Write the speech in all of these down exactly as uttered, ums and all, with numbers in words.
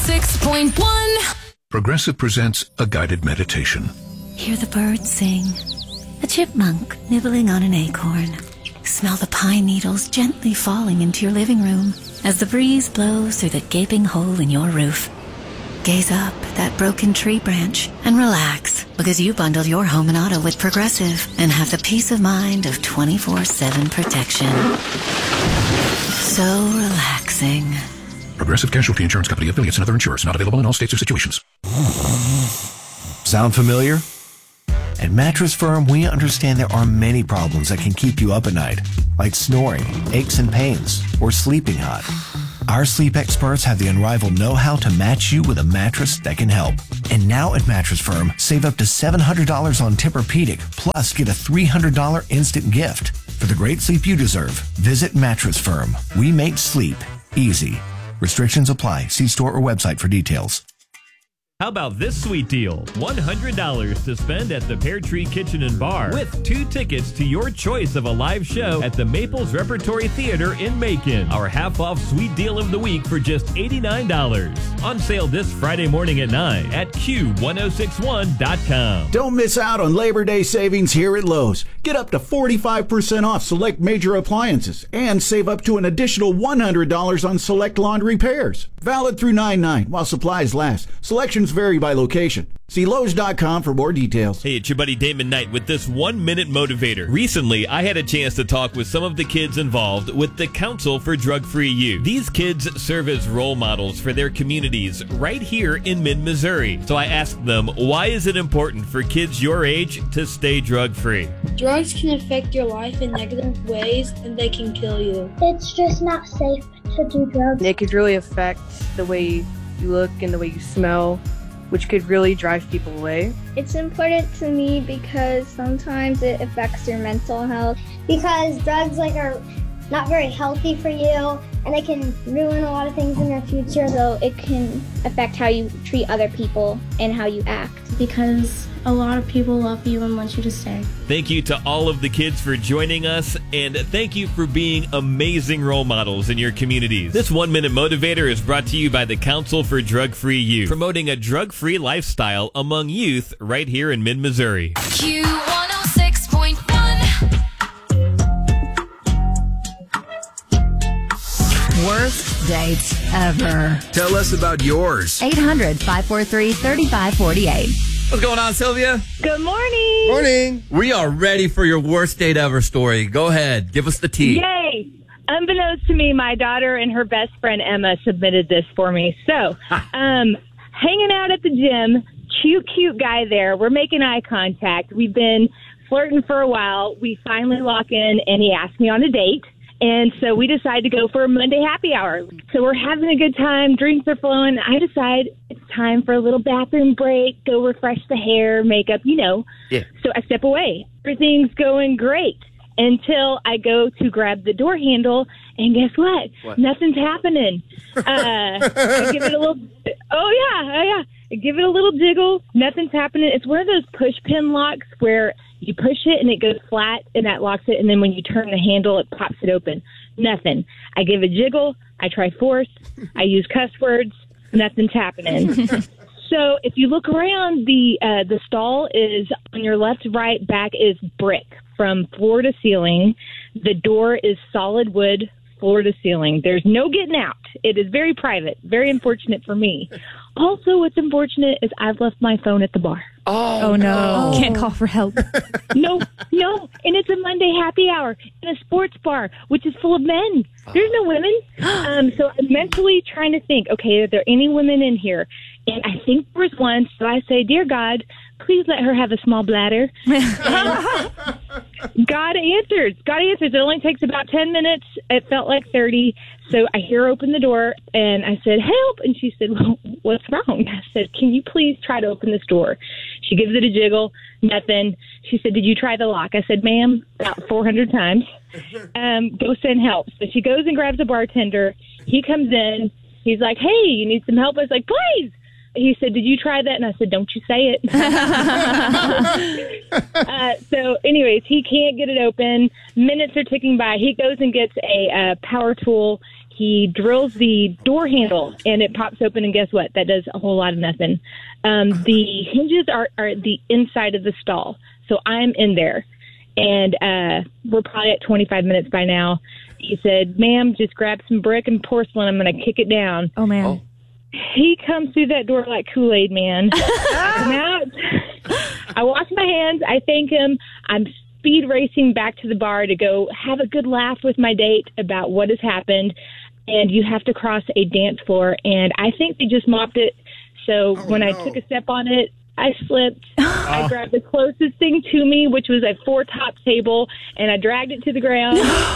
six point one. Progressive presents a guided meditation. Hear the birds sing. A chipmunk nibbling on an acorn. Smell the pine needles gently falling into your living room as the breeze blows through the gaping hole in your roof. Gaze up at that broken tree branch and relax, because you bundled your home and auto with Progressive and have the peace of mind of twenty-four seven protection. So relaxing. Progressive Casualty Insurance Company, affiliates, and other insurers. Not available in all states or situations. Sound familiar? At Mattress Firm, we understand there are many problems that can keep you up at night, like snoring, aches and pains, or sleeping hot. Our sleep experts have the unrivaled know-how to match you with a mattress that can help. And now at Mattress Firm, save up to seven hundred dollars on Tempur-Pedic, plus get a three hundred dollars instant gift. For the great sleep you deserve, visit Mattress Firm. We make sleep easy. Restrictions apply. See store or website for details. How about this sweet deal? one hundred dollars to spend at the Pear Tree Kitchen and Bar with two tickets to your choice of a live show at the Maples Repertory Theater in Macon. Our half-off sweet deal of the week for just eighty-nine dollars. On sale this Friday morning at nine at Q ten sixty-one dot com. Don't miss out on Labor Day savings here at Lowe's. Get up to forty-five percent off select major appliances and save up to an additional one hundred dollars on select laundry repairs. Valid through nine nine while supplies last. Selections vary by location. See Lowe's dot com for more details. Hey, it's your buddy Damon Knight with this one-minute motivator. Recently, I had a chance to talk with some of the kids involved with the Council for Drug-Free Youth. These kids serve as role models for their communities right here in mid-Missouri. So I asked them, why is it important for kids your age to stay drug-free? Drugs can affect your life in negative ways, and they can kill you. It's just not safe to do drugs. It could really affect the way you look and the way you smell, which could really drive people away. It's important to me because sometimes it affects your mental health. Because drugs like are not very healthy for you, and they can ruin a lot of things in your future. So it can affect how you treat other people and how you act. Because a lot of people love you and want you to stay. Thank you to all of the kids for joining us, and thank you for being amazing role models in your communities. This one-minute motivator is brought to you by the Council for Drug-Free Youth, promoting a drug-free lifestyle among youth right here in mid-Missouri. Q one oh six point one. Worst dates ever. Tell us about yours. eight hundred, five four three, three five four eight. What's going on, Sylvia? Good morning. Morning. We are ready for your worst date ever story. Go ahead. Give us the tea. Yay. Unbeknownst to me, my daughter and her best friend Emma submitted this for me. So, um, hanging out at the gym, cute, cute guy there. We're making eye contact. We've been flirting for a while. We finally lock in, and he asked me on a date. And so we decide to go for a Monday happy hour. So we're having a good time. Drinks are flowing. I decide it's time for a little bathroom break, go refresh the hair, makeup, you know. Yeah. So I step away. Everything's going great until I go to grab the door handle, and guess what? What? Nothing's happening. Uh, I give it a little, oh, yeah, oh, yeah. I give it a little jiggle. Nothing's happening. It's one of those push pin locks where you push it and it goes flat and that locks it. And then when you turn the handle, it pops it open. Nothing. I give a jiggle. I try force. I use cuss words. Nothing's happening. So if you look around, the uh, the stall is on your left, right, back is brick from floor to ceiling. The door is solid wood, floor to ceiling. There's no getting out. It is very private. Very unfortunate for me. Also, what's unfortunate is I've left my phone at the bar. Oh, oh no. no. Can't call for help. no, no. And it's a Monday happy hour in a sports bar, which is full of men. There's no women. Um, so I'm mentally trying to think, okay, are there any women in here? And I think there was one. So I say, dear God, please let her have a small bladder. God answers. God answers. It only takes about ten minutes. It felt like thirty. So I hear her open the door, and I said, help. And she said, well, what's wrong? I said, can you please try to open this door? She gives it a jiggle. Nothing. She said, did you try the lock? I said, ma'am, about four hundred times. Um, go send help. So she goes and grabs a bartender. He comes in. He's like, hey, you need some help? I was like, please. He said, did you try that? And I said, don't you say it. uh, so anyways, he can't get it open. Minutes are ticking by. He goes and gets a uh, power tool. he drills the door handle, and it pops open, and guess what? That does a whole lot of nothing. Um, the hinges are, are the inside of the stall, so I'm in there, and uh, we're probably at twenty-five minutes by now. He said, ma'am, just grab some brick and porcelain. I'm going to kick it down. Oh, man. Oh. He comes through that door like Kool-Aid, man. I come out. I wash my hands. I thank him. I'm speed racing back to the bar to go have a good laugh with my date about what has happened. And you have to cross a dance floor. And I think they just mopped it. So oh, when no. I took a step on it, I slipped. I grabbed the closest thing to me, which was a four-top table, and I dragged it to the ground.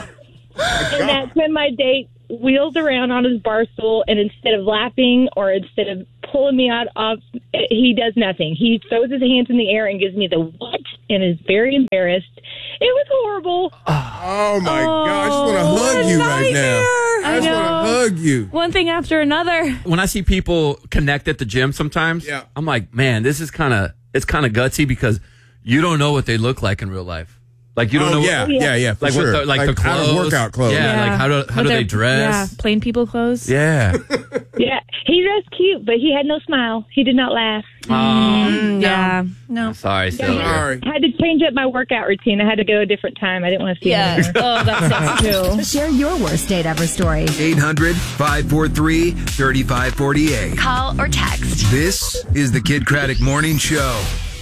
And that's when my date wheels around on his bar stool, and instead of laughing or instead of pulling me out of, he does nothing. He throws his hands in the air and gives me the what, and is very embarrassed. It was horrible. Oh, my oh, God. I just want to hug you right now. I, I just want to hug you. One thing after another. When I see people connect at the gym sometimes, yeah. I'm like, man, this is kind of, it's kind of gutsy because you don't know what they look like in real life. Like, you don't oh, know. Yeah, what, yeah, yeah. For like, sure. what the, like, like the clothes. How to workout clothes. Yeah, yeah. like how do how With do their, they dress? Yeah, plain people clothes. Yeah. Yeah, he dressed cute, but he had no smile. He did not laugh. Oh, mm, yeah. No. Sorry, yeah, Sorry. I had to change up my workout routine. I had to go a different time. I didn't want to see yeah. him. Oh, that's sexy too. Share your worst date ever story. eight hundred, five four three, three five four eight. Call or text. This is the Kid Craddock Morning Show.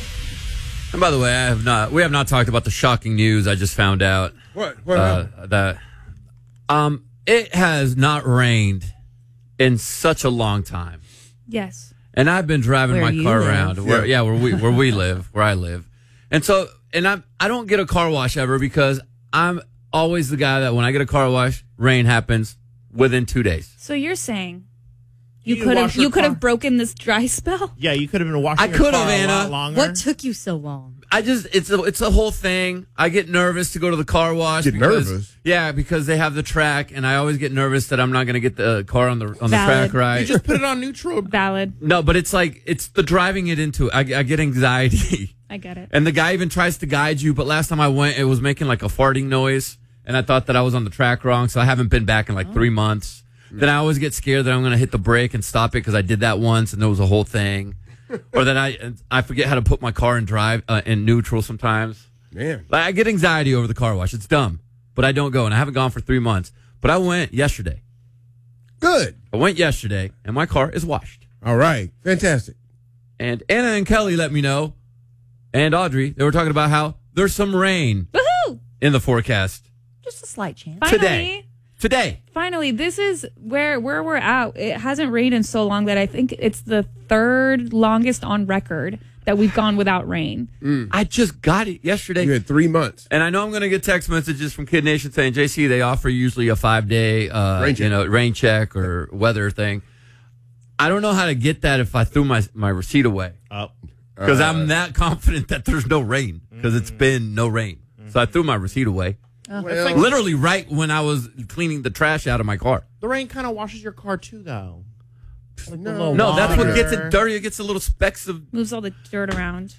And by the way, I have not. We have not talked about the shocking news I just found out. What? What? Uh, that um, it has not rained in such a long time. Yes. And I've been driving where my car live. around. Where, yeah, where we where we live, where I live, and so and I I don't get a car wash ever because I'm always the guy that when I get a car wash, rain happens within two days. So you're saying. You, you could have you could car? have broken this dry spell. Yeah, you could have been washing. I your could car have, a Anna. lot longer. What took you so long? I just it's a it's a whole thing. I get nervous to go to the car wash. Get because, nervous? Yeah, because they have the track, and I always get nervous that I'm not going to get the car on the on Valid. the track right. You just put it on neutral. Valid. No, but it's like it's the driving it into. I, I get anxiety. I get it. And the guy even tries to guide you, but last time I went, it was making like a farting noise, and I thought that I was on the track wrong, so I haven't been back in like oh. three months. Then I always get scared that I'm going to hit the brake and stop it because I did that once and there was a whole thing. Or that I I forget how to put my car in drive uh, in neutral sometimes. Man, like, I get anxiety over the car wash. It's dumb, but I don't go, and I haven't gone for three months. But I went yesterday. Good. I went yesterday, and my car is washed. All right, fantastic. And Anna and Kelly let me know, and Audrey, they were talking about how there's some rain Woohoo! in the forecast. Just a slight chance. Finally, Today. Today. Finally, this is where where we're at. It hasn't rained in so long that I think it's the third longest on record that we've gone without rain. Mm. I just got it yesterday. You had three months. And I know I'm going to get text messages from Kid Nation saying, J C, they offer usually a five-day uh, rain you know, rain check or weather thing. I don't know how to get that if I threw my, my receipt away. Because uh, I'm that confident that there's no rain because mm-hmm. it's been no rain. Mm-hmm. So I threw my receipt away. Uh, well, like, literally right when I was cleaning the trash out of my car. The rain kind of washes your car too, though. Like no, no that's what gets it dirty. It gets the little specks of... Moves all the dirt around.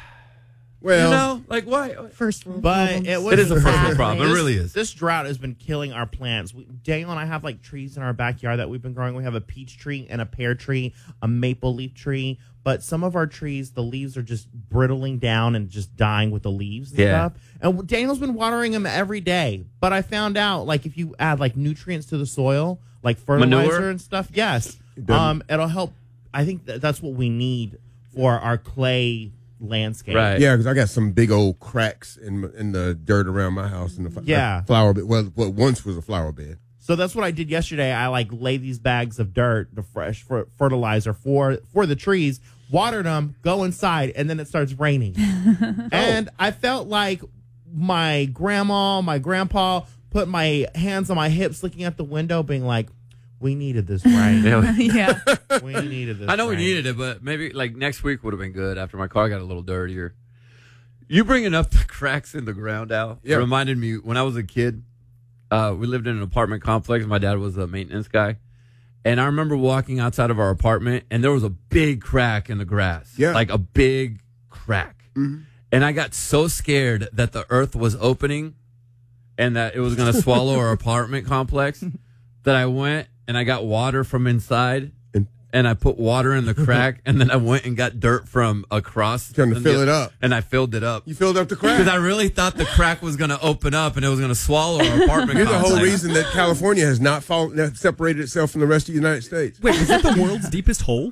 Well, you know, like why? First world but problems. it, was it is a first world problem. This, it really is. This drought has been killing our plants. We, Daniel and I have like trees in our backyard that we've been growing. We have a peach tree and a pear tree, a maple leaf tree. But some of our trees, the leaves are just brittling down and just dying with the leaves and yeah. stuff. And Daniel's been watering them every day. But I found out, like, if you add like nutrients to the soil, like fertilizer Manure? and stuff, yes, it um, it'll help. I think that that's what we need for our clay landscape. Right. Yeah, because I got some big old cracks in in the dirt around my house in the yeah. flower bed. Well, what once was a flower bed. So that's what I did yesterday. I like laid these bags of dirt, the fresh fertilizer for for the trees, watered them, go inside, and then it starts raining. And I felt like my grandma, my grandpa put my hands on my hips, looking at the window, being like, "We needed this rain. Yeah, we needed this." I know rain. we needed it, but maybe like next week would have been good after my car got a little dirtier. You bringing up the cracks in the ground, Al, yeah. reminded me when I was a kid. Uh, we lived in an apartment complex. My dad was a maintenance guy. And I remember walking outside of our apartment, and there was a big crack in the grass. Yeah. Like a big crack. Mm-hmm. And I got so scared that the earth was opening and that it was going to swallow our apartment complex that I went and I got water from inside. And I put water in the crack, and then I went and got dirt from across. Trying to and fill the- it up. And I filled it up. You filled up the crack? Because I really thought the crack was going to open up and it was going to swallow our apartment You're the whole complex. reason that California has not fall, not separated itself from the rest of the United States. Wait, is that the world's deepest hole?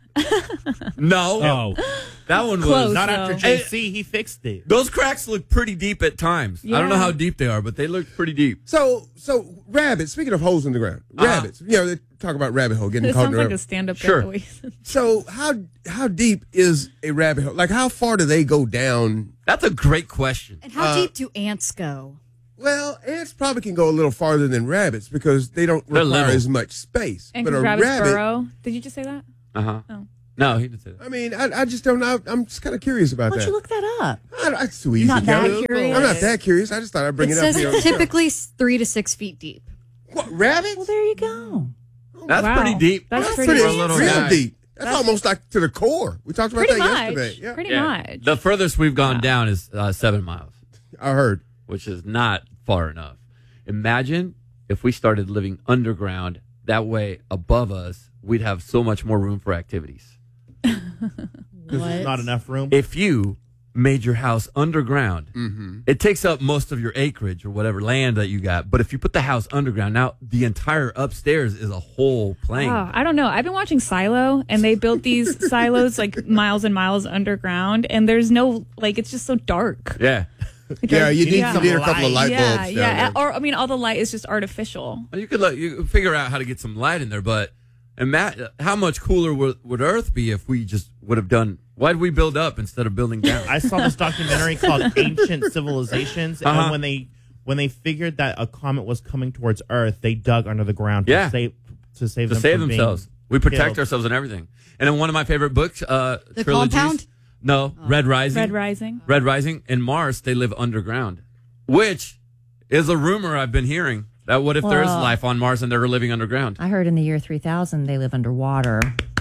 No. Oh. That one was... Close, Not after though. J C, he fixed it. Those cracks look pretty deep at times. I don't know Yeah. how deep they are, but they look pretty deep. So, so rabbits. Speaking of holes in the ground, Uh-huh. rabbits. You know, they talk about rabbit hole getting It caught in sounds the like rabbit. a stand-up Sure. getaway. So, how how deep is a rabbit hole? Like, how far do they go down? That's a great question. And how Uh, deep do ants go? Well, ants probably can go a little farther than rabbits because they don't They're require little. as much space. And but a rabbits rabbit, burrow. Did you just say that? Uh-huh. Oh. No, he didn't say that. I mean, I, I just don't know. I'm just kind of curious about Why don't that. you look that up? I, it's too easy. Not that Kelly. curious? I'm not that curious. I just thought I'd bring It it, says up. here on the show. typically three to six feet deep. What, rabbits? Well, there you go. That's Wow. pretty deep. That's That's pretty pretty for a little real guy. deep. That's, That's- almost like to the core. We talked about Pretty that much. yesterday. Yeah, Pretty Yeah. much. The furthest we've gone down is uh, seven miles, I heard. which is not far enough. Imagine if we started living underground. That way, above us, we'd have so much more room for activities. Because there's not enough room. If you made your house underground, Mm-hmm. it takes up most of your acreage or whatever land that you got. But if you put the house underground, now the entire upstairs is a whole plane. Oh, I don't know. I've been watching Silo, and they built these silos like miles and miles underground, and there's no like it's just so dark. Yeah. Yeah, you need, Yeah. you need a couple of light yeah, bulbs. down yeah. there. Or I mean, all the light is just artificial. Well, you could let, you could figure out how to get some light in there, but ima- how much cooler would, would Earth be if we just would have done? Why did we build up instead of building down? I saw this documentary called Ancient Civilizations, Uh-huh. and when they when they figured that a comet was coming towards Earth, they dug under the ground Yeah. to save to save to them save from being themselves. We protect killed. ourselves and everything. And in one of my favorite books, uh, The trilogies, Compound? no, Red Rising, Red Rising. Red Rising. In Mars, they live underground, which is a rumor I've been hearing. That what if there is Well- life on Mars and they're living underground? I heard in the year three thousand they live underwater.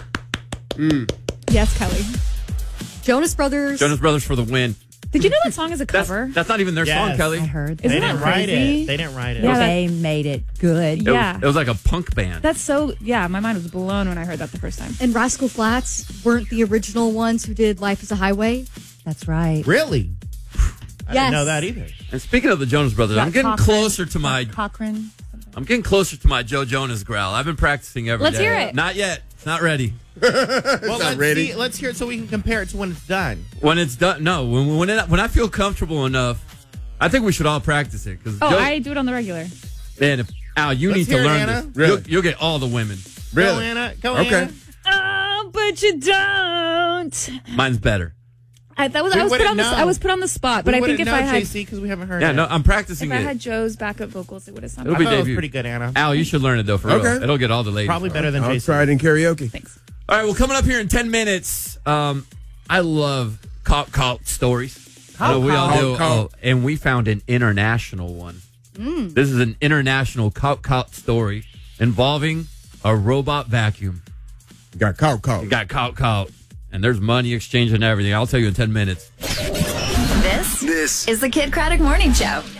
Yes, Kelly. Jonas Brothers. Jonas Brothers for the win. Did you know that song is a That's, cover? that's not even their song, Yes. Kelly. I heard They that. Isn't didn't that write crazy? it. They didn't write it. Yeah, that- they made it good. It, Yeah. was, it was like a punk band. That's so. Yeah, my mind was blown when I heard that the first time. And Rascal Flatts weren't the original ones who did Life is a Highway. That's right. Really? I Yes. didn't know that either. And speaking of the Jonas Brothers, I'm Got getting Cochran- closer to my Cochran. I'm getting closer to my Joe Jonas growl. I've been practicing every day. Let's hear it. Not yet. It's not ready. Well, let's ready. see. Let's hear it so we can compare it to when it's done. When it's done, no. When when, it, when I feel comfortable enough, I think we should all practice it. Because Oh, I do it on the regular. man, if Al, you Let's need to hear it, learn Anna. this. Really? You'll, you'll get all the women. Go, Really? Anna. Go, Okay. Anna. Oh, but you don't. Mine's better. I, that was We I was put wouldn't on the know. I was put on the spot, but we I think wouldn't if know, I had J C, because we haven't heard Yeah, it. no, I'm practicing if I it. had Joe's backup vocals, it would have sounded. It'll I be thought it was debut. pretty good, Anna. Al, you should learn it though for Okay. real. It'll get all the ladies. Probably better than I'll J C. try it in karaoke. Thanks. All right, well, coming up here in ten minutes, um, I love cop cop stories. I know we all Cop do. cop. Oh, and we found an international one. This is an international cop cop story involving a robot vacuum. Got caught, caught. It got caught, caught, and there's money exchange and everything. I'll tell you in ten minutes. This This is the Kid Craddock Morning Show.